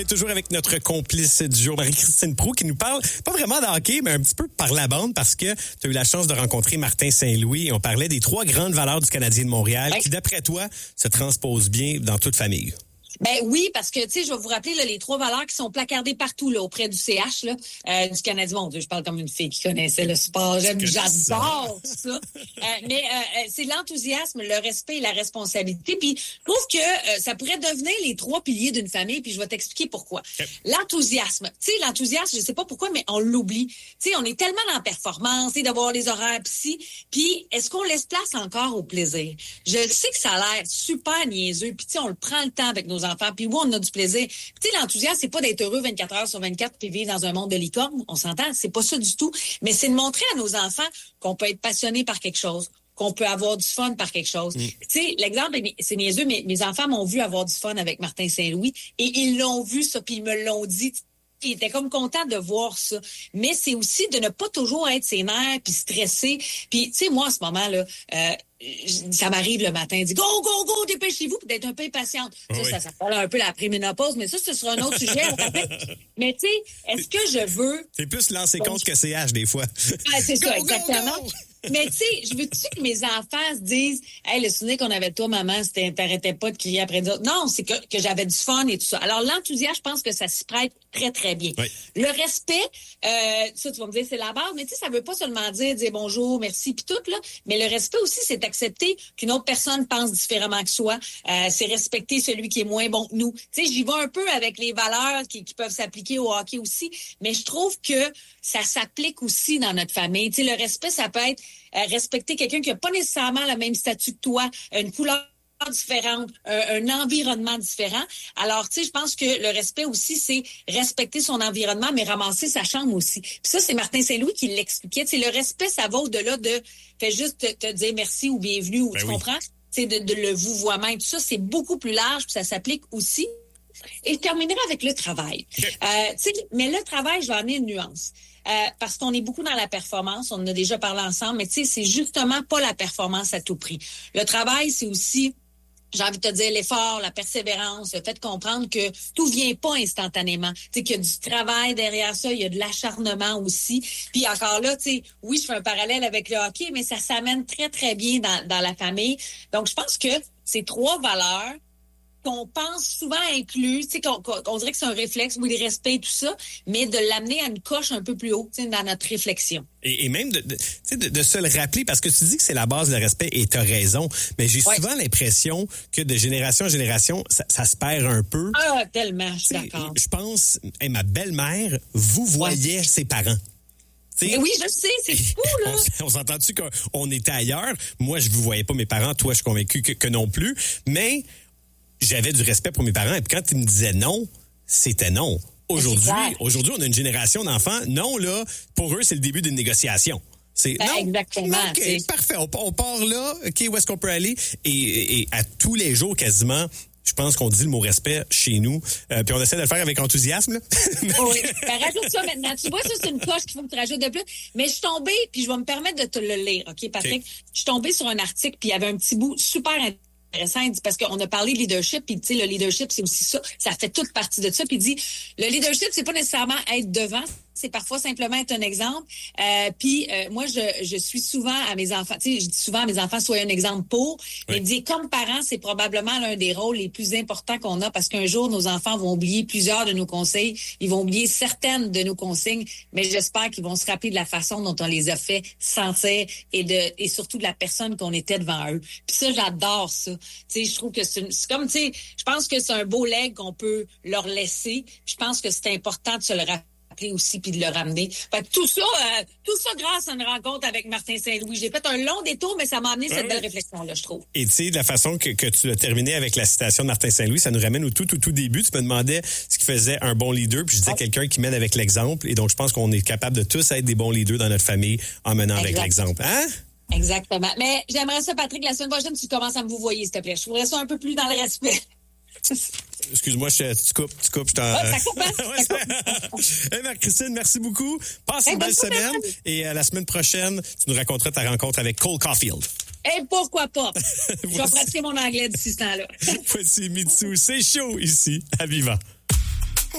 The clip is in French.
Toujours avec notre complice du jour, Marie-Christine Proulx, qui nous parle, pas vraiment de hockey, mais un petit peu par la bande, parce que tu as eu la chance de rencontrer Martin Saint-Louis et on parlait des 3 grandes valeurs du Canadien de Montréal qui, d'après toi, se transposent bien dans toute famille. Ben oui, parce que, tu sais, je vais vous rappeler là, les 3 valeurs qui sont placardées partout là, auprès du CH là, du Canadien. Mon Dieu, je parle comme une fille qui connaissait le sport. J'adore ça. Mais c'est l'enthousiasme, le respect et la responsabilité. Puis je trouve que ça pourrait devenir les 3 piliers d'une famille, puis je vais t'expliquer pourquoi. Okay. L'enthousiasme. Tu sais, l'enthousiasme, je sais pas pourquoi, mais on l'oublie. Tu sais, on est tellement dans la performance, d'avoir les horaires puis est-ce qu'on laisse place encore au plaisir? Je sais que ça a l'air super niaiseux, puis tu sais, on le prend le temps avec nos enfants, puis oui, on a du plaisir. Tu sais, l'enthousiasme, c'est pas d'être heureux 24 heures sur 24 puis vivre dans un monde de licorne, on s'entend, c'est pas ça du tout, mais c'est de montrer à nos enfants qu'on peut être passionné par quelque chose, qu'on peut avoir du fun par quelque chose. Tu sais, l'exemple, c'est niaiseux, mais mes enfants m'ont vu avoir du fun avec Martin Saint-Louis, et ils l'ont vu, ça, puis ils me l'ont dit. Ils étaient comme contents de voir ça. Mais c'est aussi de ne pas toujours être ses nerfs puis stressé. Puis, tu sais, moi, en ce moment-là, ça m'arrive le matin, dit go, go, go, dépêchez-vous, puis d'être un peu impatiente. Oui. Ça s'appelle un peu la préménopause, mais ça, ce sera un autre sujet. Mais tu sais, est-ce que je veux... C'est plus lancer compte que CH, des fois. C'est ça, exactement. Go, go. Mais tu sais, je veux-tu que mes enfants se disent « Hey, le souvenir qu'on avait de toi, maman, c'était t'arrêtais pas de crier après d'autres. » Non, c'est que j'avais du fun et tout ça. Alors, l'enthousiasme, je pense que ça s'y prête très, très bien. Oui. Le respect, ça, tu vas me dire, c'est la base, mais tu sais, ça veut pas seulement dire bonjour, merci, puis tout, là. Mais le respect aussi, c'est d'accepter qu'une autre personne pense différemment que soi. C'est respecter celui qui est moins bon que nous. Tu sais, j'y vais un peu avec les valeurs qui peuvent s'appliquer au hockey aussi, mais je trouve que ça s'applique aussi dans notre famille. Tu sais, le respect, ça peut être respecter quelqu'un qui n'a pas nécessairement le même statut que toi, une couleur différente, un environnement différent. Alors, tu sais, je pense que le respect aussi, c'est respecter son environnement, mais ramasser sa chambre aussi. Puis ça, c'est Martin Saint-Louis qui l'expliquait. Tu sais, le respect, ça va au-delà de fais juste te dire merci ou bienvenue, ou tu comprends? Tu sais, de le vouvoiement. Tout ça, c'est beaucoup plus large, puis ça s'applique aussi. Et je terminerai avec le travail. Tu sais, mais le travail, je vais amener une nuance. Parce qu'on est beaucoup dans la performance, on en a déjà parlé ensemble, mais tu sais, c'est justement pas la performance à tout prix. Le travail, c'est aussi, j'ai envie de te dire, l'effort, la persévérance, le fait de comprendre que tout vient pas instantanément. Tu sais, qu'il y a du travail derrière ça, il y a de l'acharnement aussi. Puis encore là, tu sais, oui, je fais un parallèle avec le hockey, mais ça s'amène très, très bien dans la famille. Donc, je pense que ces 3 valeurs qu'on pense souvent inclus, tu sais, qu'on dirait que c'est un réflexe, oui, le respect et tout ça, mais de l'amener à une coche un peu plus haut, tu sais, dans notre réflexion. Et même de se le rappeler, parce que tu dis que c'est la base, le respect, et t'as raison, mais j'ai souvent l'impression que de génération en génération, ça se perd un peu. Ah, tellement, je suis d'accord. Je pense, ma belle-mère vous voyait ses parents. Mais oui, je sais, c'est fou, là. On s'entend-tu qu'on était ailleurs? Moi, je vous voyais pas mes parents, toi, je suis convaincu que non plus, mais j'avais du respect pour mes parents, et puis quand ils me disaient non, c'était non. Aujourd'hui, on a une génération d'enfants. Non, là, pour eux, c'est le début d'une négociation. C'est non. Exactement. OK, parfait. On part là. OK, où est-ce qu'on peut aller? Et à tous les jours, quasiment, je pense qu'on dit le mot respect chez nous. Puis on essaie de le faire avec enthousiasme, là. Oui. Rajoute ça maintenant. Tu vois, ça, c'est une coche qu'il faut que tu rajoutes de plus. Mais je suis tombée, puis je vais me permettre de te le lire, OK, Patrick? Je suis tombée sur un article, puis il y avait un petit bout super intéressant, parce qu'on a parlé de leadership, puis tu sais, le leadership, c'est aussi ça fait toute partie de ça, puis il dit, le leadership, c'est pas nécessairement être devant, c'est parfois simplement être un exemple. Puis moi, je suis souvent à mes enfants, tu sais, je dis souvent à mes enfants, soyez un exemple pour. Mais il dit, comme parents, c'est probablement l'un des rôles les plus importants qu'on a, parce qu'un jour, nos enfants vont oublier plusieurs de nos conseils, ils vont oublier certaines de nos consignes, mais j'espère qu'ils vont se rappeler de la façon dont on les a fait sentir et surtout de la personne qu'on était devant eux. Puis ça, j'adore ça. Tu sais, je trouve que c'est comme, tu sais, je pense que c'est un beau leg qu'on peut leur laisser. Puis je pense que c'est important de se le rappeler aussi puis de le ramener. Fait que tout ça grâce à une rencontre avec Martin Saint-Louis. J'ai fait un long détour, mais ça m'a amené cette belle réflexion-là, je trouve. Et tu sais, de la façon que tu as terminé avec la citation de Martin Saint-Louis, ça nous ramène au tout début. Tu me demandais ce qui faisait un bon leader, puis je disais quelqu'un qui mène avec l'exemple. Et donc, je pense qu'on est capable de tous être des bons leaders dans notre famille en menant avec l'exemple. Hein? Exactement. Mais j'aimerais ça, Patrick, la semaine prochaine, tu commences à me vous voyer, s'il te plaît. Je voudrais ça un peu plus dans le respect. Excuse-moi, tu coupes. Ça coupe, hein? Hey, Marie-Christine, merci beaucoup. Passe une belle semaine. Et la semaine prochaine, tu nous raconteras ta rencontre avec Cole Caulfield. Et pourquoi pas? Je vais pratiquer mon anglais d'ici ce temps-là. Voici Mitsu. C'est chaud ici, à Vivant.